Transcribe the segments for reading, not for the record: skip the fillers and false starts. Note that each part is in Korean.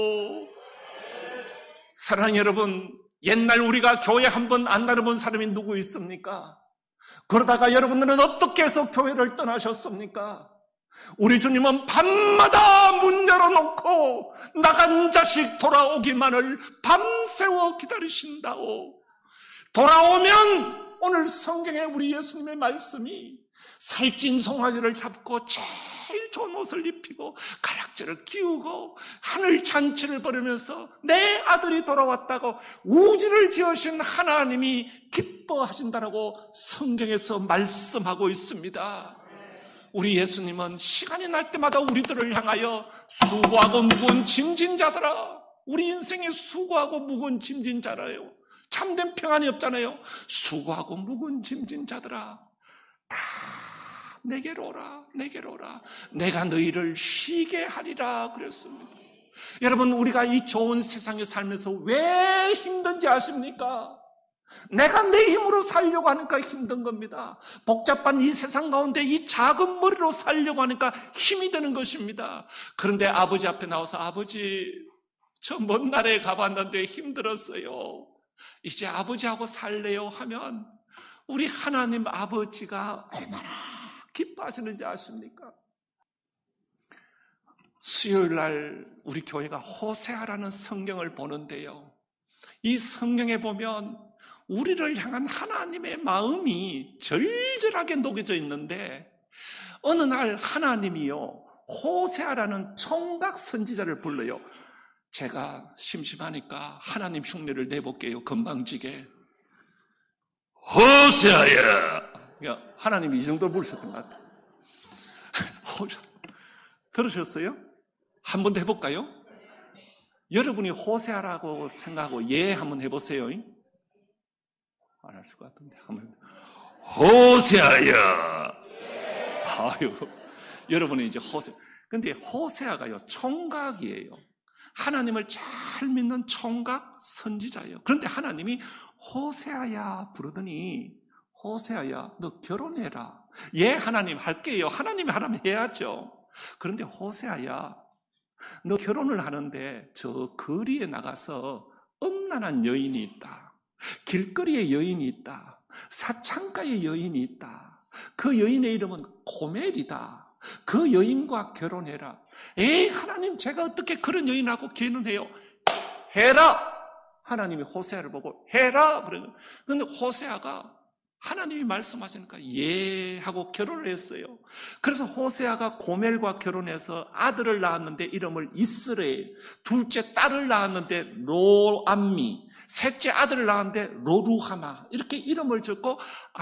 사랑하는 여러분, 옛날 우리가 교회 한 번 안 다녀본 사람이 누구 있습니까? 그러다가 여러분들은 어떻게 해서 교회를 떠나셨습니까? 우리 주님은 밤마다 문 열어놓고 나간 자식 돌아오기만을 밤새워 기다리신다오. 돌아오면 오늘 성경에 우리 예수님의 말씀이 살찐 송아지를 잡고 제일 좋은 옷을 입히고 가락지를 끼우고 하늘 잔치를 벌이면서 내 아들이 돌아왔다고 우주를 지으신 하나님이 기뻐하신다라고 성경에서 말씀하고 있습니다. 우리 예수님은 시간이 날 때마다 우리들을 향하여 수고하고 무거운 짐진 자들아, 우리 인생에 수고하고 무거운 짐진 자라요. 참된 평안이 없잖아요. 수고하고 무거운 짐진 자들아, 다 내게로 오라, 내게로 오라. 내가 너희를 쉬게 하리라 그랬습니다. 여러분, 우리가 이 좋은 세상에 살면서 왜 힘든지 아십니까? 내가 내 힘으로 살려고 하니까 힘든 겁니다. 복잡한 이 세상 가운데 이 작은 머리로 살려고 하니까 힘이 드는 것입니다. 그런데 아버지 앞에 나와서 아버지, 저 먼 나라에 가봤는데 힘들었어요. 이제 아버지하고 살래요 하면 우리 하나님 아버지가 얼마나 기뻐하시는지 아십니까? 수요일 날 우리 교회가 호세아라는 성경을 보는데요, 이 성경에 보면 우리를 향한 하나님의 마음이 절절하게 녹여져 있는데, 어느 날 하나님이요, 호세아라는 총각 선지자를 불러요. 제가 심심하니까 하나님 흉내를 내볼게요. 건방지게. 호세아야! 하나님이 이 정도로 부르셨던 것 같아요. 들으셨어요? 한 번 더 해볼까요? 여러분이 호세아라고 생각하고 예 한번 해보세요. 안 하실 것 같은데 한번. 호세아야! 아유, 여러분이 이제 호세. 근데 호세아가요, 총각이에요. 하나님을 잘 믿는 총각 선지자예요. 그런데 하나님이 호세아야 부르더니, 호세아야 너 결혼해라. 예, 하나님 할게요. 하나님이 하라면 해야죠. 그런데 호세아야 너 결혼을 하는데 저 거리에 나가서 음란한 여인이 있다. 길거리에 여인이 있다. 사창가에 여인이 있다. 그 여인의 이름은 고멜이다. 그 여인과 결혼해라. 에이, 하나님 제가 어떻게 그런 여인하고 결혼해요? 해라. 하나님이 호세아를 보고 해라. 그런데 호세아가 하나님이 말씀하시니까 예 하고 결혼을 했어요. 그래서 호세아가 고멜과 결혼해서 아들을 낳았는데 이름을 이스라엘, 둘째 딸을 낳았는데 로암미, 셋째 아들을 낳았는데 로루하마, 이렇게 이름을 짓고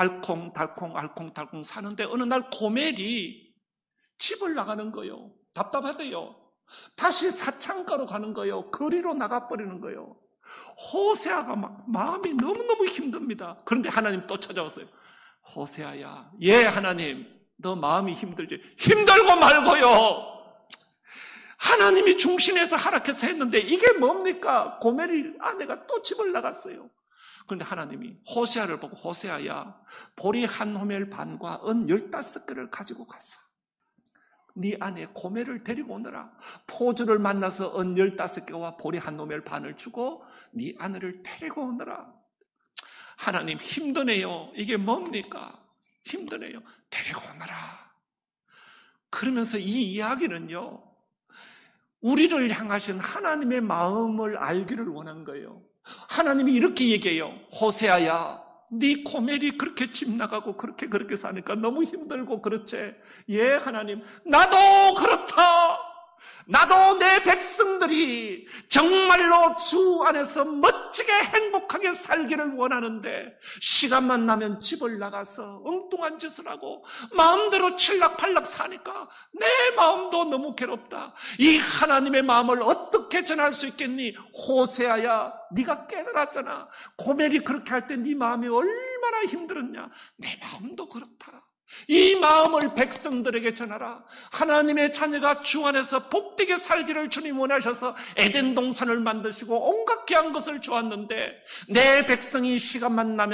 알콩달콩 사는데 어느 날 고멜이 집을 나가는 거예요. 답답하대요. 다시 사창가로 가는 거예요. 거리로 나가버리는 거예요. 호세아가 마음이 너무너무 힘듭니다. 그런데 하나님 또 찾아왔어요. 호세아야, 예 하나님, 너 마음이 힘들지? 힘들고 말고요. 하나님이 중심에서 허락해서 했는데 이게 뭡니까? 고멜이 아내가 또 집을 나갔어요. 그런데 하나님이 호세아를 보고 호세아야, 보리 한 호멜 반과 은 15개를 가지고 갔어. 네 아내 고멜을 데리고 오너라. 포주를 만나서 은 15개와 보리 한 호멜 반을 주고 네 아내를 데리고 오너라. 하나님 힘드네요. 이게 뭡니까? 힘드네요. 데리고 오너라. 그러면서 이 이야기는요, 우리를 향하신 하나님의 마음을 알기를 원한 거예요. 하나님이 이렇게 얘기해요. 호세아야, 네 고멜이 그렇게 집 나가고 그렇게 사니까 너무 힘들고 그렇지? 예 하나님, 나도 그렇다. 나도 내 백성들이 정말로 주 안에서 멋지게 행복하게 살기를 원하는데 시간만 나면 집을 나가서 엉뚱한 짓을 하고 마음대로 칠락팔락 사니까 내 마음도 너무 괴롭다. 이 하나님의 마음을 어떻게 전할 수 있겠니? 호세아야, 네가 깨달았잖아. 고멜이 그렇게 할 때 네 마음이 얼마나 힘들었냐. 내 마음도 그렇다. 이 마음을 백성들에게 전하라. 하나님의 자녀가 주 안에서 복되게 살기를 주님 원하셔서 에덴 동산을 만드시고 온갖 귀한 것을 주었는데 내 백성이 시간만 나면